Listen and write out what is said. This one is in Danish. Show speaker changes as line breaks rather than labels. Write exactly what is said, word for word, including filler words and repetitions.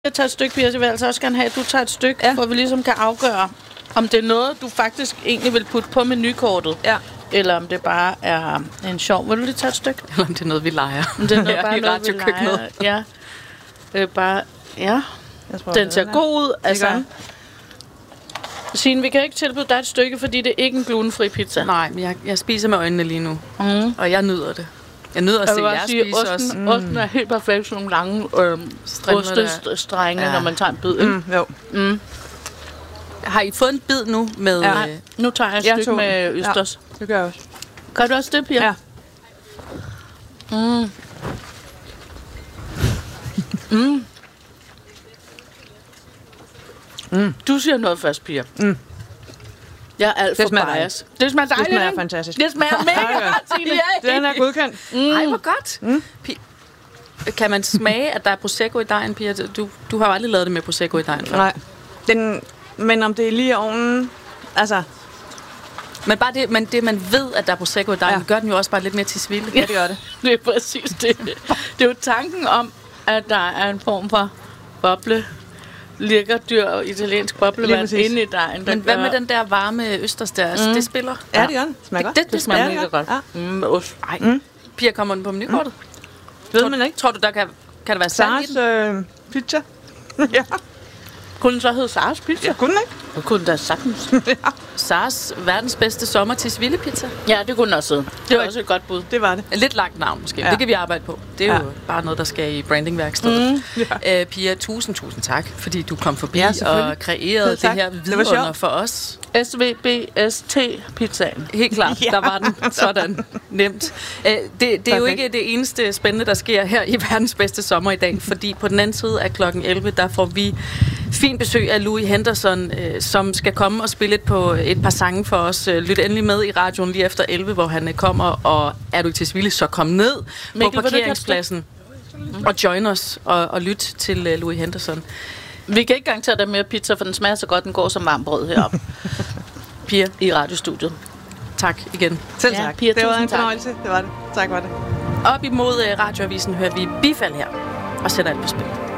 Jeg tager et stykke, Pia, så vil jeg altså også gerne have, at du tager et stykke, ja. For vi ligesom kan afgøre, om det er noget, du faktisk egentlig vil putte på menukortet.
Ja.
Eller om det bare er en sjov. Vil du lige tage et stykke?
Eller om det er noget, vi leger.
Om det er noget,
ja,
bare
i
noget, vi leger. Ja. Det er bare, ja. Den ser god ud. Altså, Signe, vi kan ikke tilbyde dig et stykke, fordi det er ikke en glutenfri pizza.
Nej, men jeg, jeg spiser med øjnene lige nu.
Mm.
Og jeg nyder det. Jeg nyder at se jer spise
osten,
også.
Mm. Osten er helt perfekt, sådan nogle lange øh, ostestrenge, ja. Når man tager en bid.
Mm, jo. Mm. Har I fået en bid nu med...
Ja. Øh, nu tager jeg et jeg stykke med østers.
Ja, det gør jeg også.
Gør du også det, Pia?
Ja.
Mm. mm. Mm. Du siger noget først, Pia. Mm. Jeg er alt for bias. Det smager dejligt.
Det smager fantastisk.
Det smager mega godt, Signe.
Den er godkendt. Mm. Ej, hvor godt. Mm. Kan man smage, at der er prosecco i dejen, Pia? Du, du har jo aldrig lavet det med prosecco i dejen før.
Nej. Den, men om det er lige i ovnen... Altså...
Men bare det, men det, man ved, at der er prosecco i dejen, ja. Gør den jo også bare lidt mere til svile.
Ja, det gør det. Det er præcis det. Det er jo tanken om, at der er en form for boble... Lækker dyr og italiensk boblevand inde i dejen.
Men hvad med den der varme østers der? Mm. Det spiller?
Ja, det gør den. Smager
det, det, det,
det
smager
mega godt. Ja. Mm, med ost.
Ej. Mm. Pia, kommer den på menukortet?
Mm. Ved man ikke.
Tror du, der kan, kan der være salt i den?
Øh, pizza. Ja.
Kunne den så hedde Saras Pizza?
Ja, kunne den ikke?
Det kunne den da sagtens.
Ja. Saras verdens bedste sommer til svillepizza.
Ja, det kunne den også hedde. Det var også et godt bud.
Det var det.
Lidt langt navn måske, ja. Det kan vi arbejde på. Det er ja. Jo bare noget, der skal i brandingværkstedet. Mm. Ja. Uh, Pia, tusind, tusind tak, fordi du kom forbi ja, og kreerede det her vidunder for os.
S V B S T-pizzaen.
Helt klart, ja. Der var den sådan nemt. Uh, det det er jo ikke det eneste spændende, der sker her i verdens bedste sommer i dag, fordi på den anden side af klokken elleve, der får vi fint besøg af Louis Henderson, øh, som skal komme og spille et, på et par sange for os. Lyt endelig med i radioen lige efter elleve, hvor han kommer, og er du til Svile, så kom ned Mikkel, på parkeringspladsen og join os og, og lyt til uh, Louis Henderson.
Vi kan ikke garantere dig mere pizza, for den smager så godt, den går som varmt brød heroppe. Pia i radiostudiet.
Tak igen.
Selv tak. Ja,
Pia,
det var en fornøjelse. Det var det. Tak for det.
Op imod uh, radioavisen hører vi Bifald her og sætter alt på spil.